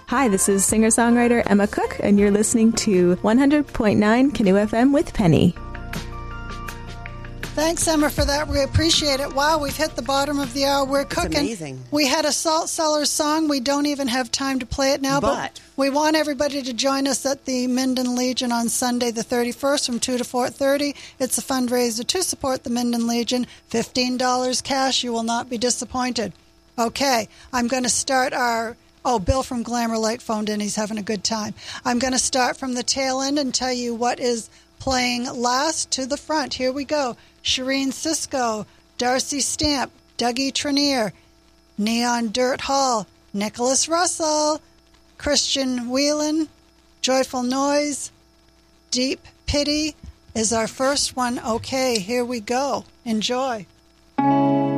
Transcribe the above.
Hi, this is singer-songwriter Emma Cook, and you're listening to 100.9 Canoe FM with Penny. Thanks, Emma, for that. We appreciate it. Wow, we've hit the bottom of the hour. We're cooking. It's amazing. We had a Salt Cellars song. We don't even have time to play it now, but we want everybody to join us at the Minden Legion on Sunday the 31st from 2 to 4:30. It's a fundraiser to support the Minden Legion. $15 cash. You will not be disappointed. Okay, I'm going to start our... Oh, Bill from Glamour Light phoned in. He's having a good time. I'm going to start from the tail end and tell you what is playing last to the front. Here we go. Shireen Cisco, Darcy Stamp, Dougie Trenier, Neon Dirt Hall, Nicholas Russell, Christian Whelan, Joyful Noise, Deep Pity is our first one. Okay, here we go. Enjoy.